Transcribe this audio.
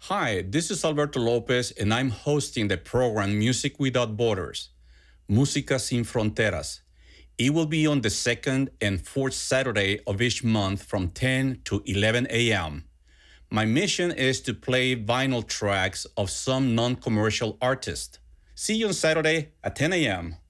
Hi, this is Alberto Lopez, and I'm hosting the program Music Without Borders, Música Sin Fronteras. It will be on the second and fourth Saturday of each month from 10 to 11 a.m. My mission is to play vinyl tracks of some non commercial artists. See you on Saturday at 10 a.m.